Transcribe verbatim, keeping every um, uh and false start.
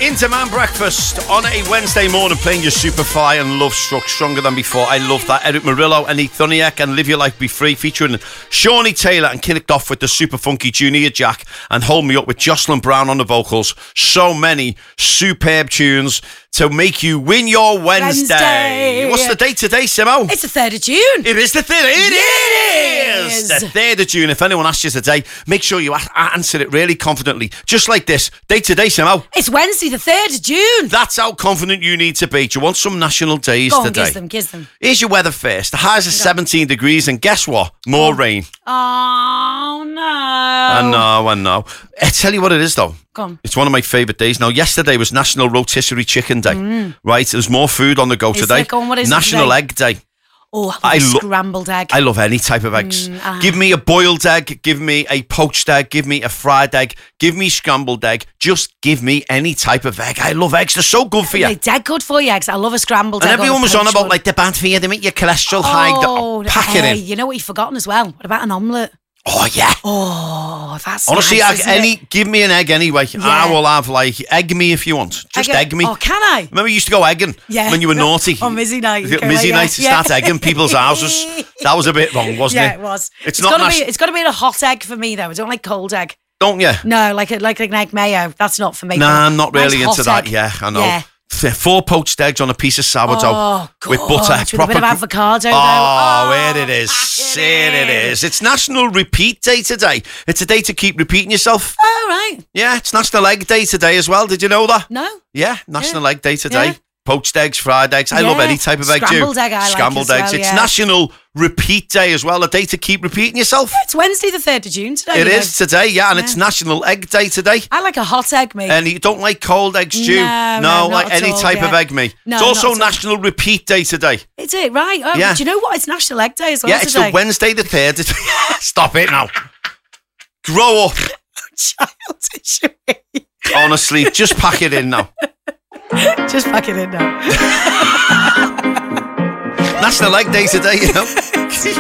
Into Man Breakfast on a Wednesday morning, playing your Superfly and Love Struck Stronger Than Before. I love that. Eric Murillo and Heath Thuniak and Live Your Life Be Free, featuring Shawnee Taylor, and kicked off with the super funky Junior Jack and Hold Me Up with Jocelyn Brown on the vocals. So many superb tunes to make you win your Wednesday. Wednesday. What's the date today, Simo? It's the third of June. It is the third. It yes. is the third of June. If anyone asks you today, make sure you a- answer it really confidently, just like this. Date today, Simo. It's Wednesday, the third of June. That's how confident you need to be. Do you want some national days Go on, today? Gives them, gives them. Here's your weather first. The highs are seventeen degrees, and guess what? More oh. rain. Oh no! I know, I know. I tell you what it is, though. Go on. It's one of my favourite days. Now, yesterday was National Rotisserie Chicken Day, mm. right? There's more food on the go is today. Go on, what is National it Egg Day. Oh, I love I lo- scrambled egg. I love any type of eggs. Mm, uh. Give me a boiled egg. Give me a poached egg. Give me a fried egg. Give me scrambled egg. Just give me any type of egg. I love eggs. They're so good for you. They're dead good for you, eggs. I love a scrambled and egg. And everyone was on about, like, they're bad for you. They make your cholesterol oh, high. Oh, pack hey, it in. You know what you've forgotten as well? What about an omelette? Oh, yeah. Oh, that's Honestly, nice, I, any, give me an egg anyway. Yeah. I will have, like, egg me if you want. Just egg, egg me. Oh, can I? Remember you used to go egging yeah. when you were naughty? On Mizzy night. Mizzy right, night yeah. to start yeah. egging people's houses. That was a bit wrong, wasn't yeah, it? Yeah, it was. It's, it's not gotta nas- be. It's got to be a hot egg for me, though. I don't like cold egg. Don't you? No, like a, like an egg mayo. That's not for me. Nah, I'm not really nice into that. egg. Yeah, I know. Yeah. Four poached eggs on a piece of sourdough oh, with butter. With proper a bit of avocado, oh, though. Oh, where it is. Here it is. It's National Repeat Day today. It's a day to keep repeating yourself. Oh, right. Yeah, it's National Egg Day today as well. Did you know that? No. Yeah, National yeah. Egg Day today. Yeah. Poached eggs, fried eggs. I yeah. love any type of egg, Scrambled too. egg, I Scrambled like eggs. as well, It's yeah. National Repeat Day as well. A day to keep repeating yourself. It's Wednesday, the third of June today. It you is know. today, yeah, and yeah. it's National Egg Day today. I like a hot egg, me. And you don't like cold egg stew? No, no, no like not any all, type yeah. of egg, me. No, it's also not National Repeat Day today. Is it right? Oh, yeah. Do you know what? It's National Egg Day as well. Yeah, it's today. the Wednesday the third. Stop it now. Grow up. Childish. Honestly, just pack it in now. Just pack it in now. National Egg Day today, you know.